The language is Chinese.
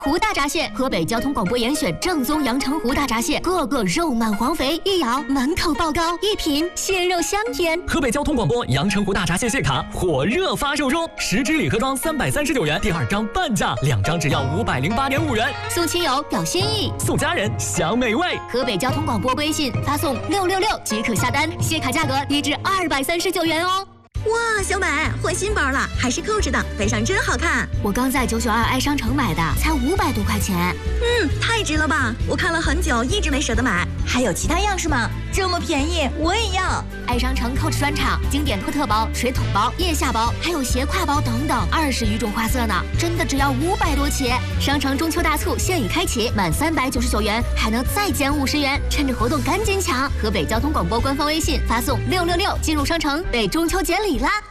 湖大闸蟹，河北交通广播严选正宗阳澄湖大闸蟹，个个肉满黄肥，一咬满口爆膏，一品蟹肉香甜。 河北交通广播阳澄湖大闸蟹蟹卡火热发售中，10支礼盒装339元，第2张半价，2张只要508.5元。 送亲友表心意， 送家人享美味。 河北交通广播微信发送666即可下单，蟹卡价格低至239元哦。 哇，小美换新包了，还是扣着的，背上真好看。 我刚在992爱商城买的，才500多块钱。 太值了吧！我看了很久，一直没舍得买。 还有其他样式吗？这么便宜，我也要！ 爱商城 Coach 专场，经典托特包、水桶包、腋下包，还有斜挎包等等，20余种花色呢，真的只要500多起。商城中秋大促现已开启，满399元还能再减50元，趁着活动赶紧抢！河北交通广播官方微信发送666进入商城，被中秋节礼啦！